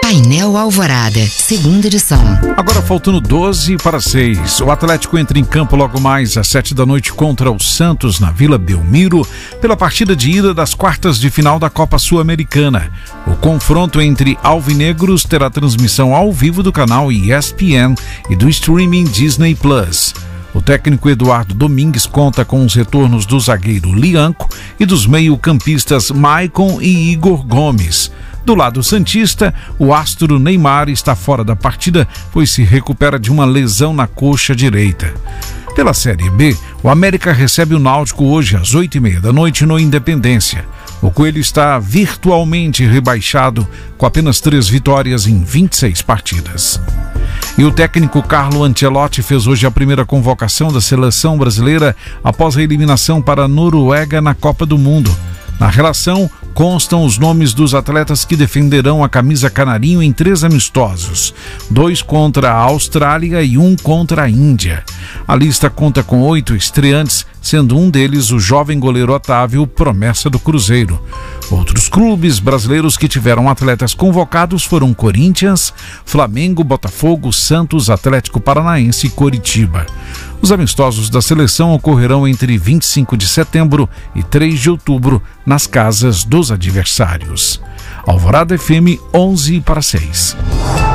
Painel Alvorada, segunda edição. Agora faltando 12:06. O Atlético entra em campo logo mais às 7 da noite contra o Santos na Vila Belmiro pela partida de ida das quartas de final da Copa Sul-Americana. O confronto entre alvinegros terá transmissão ao vivo do canal ESPN e do streaming Disney Plus. O técnico Eduardo Domingues conta com os retornos do zagueiro Lianco e dos meio-campistas Maicon e Igor Gomes. Do lado santista, o astro Neymar está fora da partida, pois se recupera de uma lesão na coxa direita. Pela Série B, o América recebe o Náutico hoje às 8:30 da noite no Independência. O Coelho está virtualmente rebaixado, com apenas 3 vitórias em 26 partidas. E o técnico Carlo Ancelotti fez hoje a primeira convocação da seleção brasileira após a eliminação para a Noruega na Copa do Mundo. Na relação, constam os nomes dos atletas que defenderão a camisa canarinho em 3 amistosos, 2 contra a Austrália e 1 contra a Índia. A lista conta com 8 estreantes, sendo um deles o jovem goleiro Otávio, promessa do Cruzeiro. Outros clubes brasileiros que tiveram atletas convocados foram Corinthians, Flamengo, Botafogo, Santos, Atlético Paranaense e Coritiba. Os amistosos da seleção ocorrerão entre 25 de setembro e 3 de outubro nas casas dos adversários. Alvorada FM 11:06.